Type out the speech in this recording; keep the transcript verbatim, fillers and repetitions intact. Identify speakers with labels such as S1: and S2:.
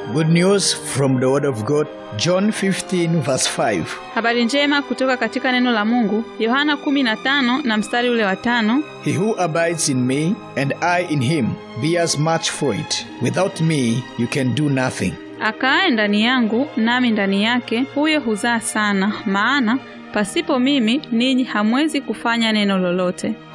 S1: Good news from the word of God, John fifteen verse five.
S2: Habari njema kutoka katika neno la Mungu, Yohana kumi na tano na mstari ule wa tano.
S1: He who abides in me and I in him bears much fruit. Without me you can do nothing.
S2: Akaaye ndani yangu nami ndani yake, huyo huzaa sana, maana pasipo mimi ninyi hamwezi kufanya neno lolote.